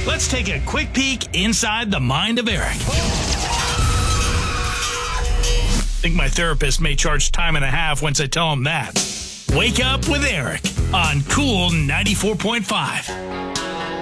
Let's take a quick peek inside the mind of Eric. I think my therapist may charge time and a half once I tell him that. Wake up with Eric on Cool 94.5.